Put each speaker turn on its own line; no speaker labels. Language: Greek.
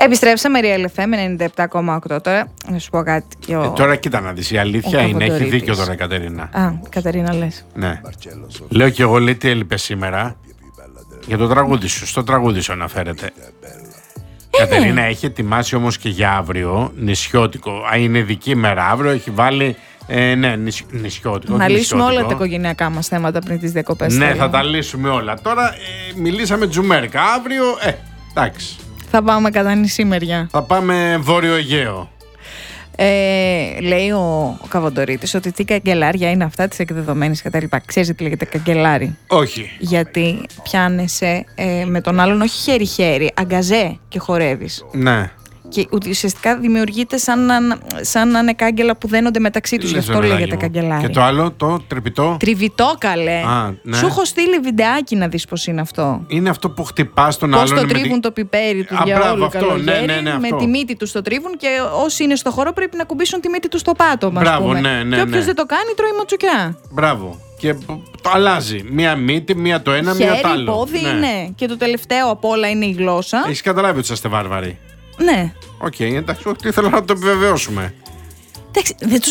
Επιστρέψαμε, Real FM 97,8. Τώρα να σου πω κάτι.
Τώρα κοίτα να δεις, η αλήθεια είναι, έχει δίκιο τώρα η Κατερίνα.
Κατερίνα λες.
Ναι. Λέω κι εγώ, λέει, τι έλειπε σήμερα. Για το τραγούδι σου, στο τραγούδι σου αναφέρεται. Κατερίνα έχει ετοιμάσει όμως και για αύριο νησιώτικο. Είναι δική μέρα αύριο, έχει βάλει. Ναι, νησιώτικο.
Να λύσουμε όλα τα οικογενειακά μας θέματα πριν τις διακοπές.
Ναι, θα τα λύσουμε όλα. Τώρα μιλήσαμε τζουμέρικα. Αύριο, εντάξει.
Θα πάμε κατά νησί μεριά.
Θα πάμε Βόρειο Αιγαίο.
Λέει ο Καβοντορίτης ότι τι καγκελάρια είναι αυτά της εκδεδομένης κτλ. Ξέρεις τι λέγεται καγκελάρι?
Όχι.
Γιατί πιάνεσαι με τον άλλον όχι χέρι-χέρι, αγκαζέ και χορεύεις.
Ναι.
Και ουσιαστικά δημιουργείται σαν να είναι κάγκελα που δένονται μεταξύ τους. Γι' αυτό λέγεται καγκελάρι.
Και το άλλο, το τρυπητό.
Τριβητό, καλέ.
Ναι.
Σου έχω στείλει βιντεάκι να δεις πώς είναι αυτό.
Είναι αυτό που χτυπάς τον άλλον.
Πώς το τρίβουν το πιπέρι του διαόλου καλογέρι.
Ναι,
με τη μύτη τους το τρίβουν και όσοι είναι στο χώρο πρέπει να κουμπίσουν τη μύτη τους στο πάτωμα.
Μπράβο,
ναι. Και όποιος δεν το κάνει τρώει ματσουκιά.
Μπράβο. Και το αλλάζει. Μία μύτη, μία το ένα, μία το άλλο.
Πόδι, ναι. Και το τελευταίο απ' όλα είναι η γλώσσα.
Έχεις καταλάβει ότι είστε βάρβαροι?
Ναι.
Οκ, εντάξει, τι θέλω να το επιβεβαιώσουμε.
Εντάξει, δεν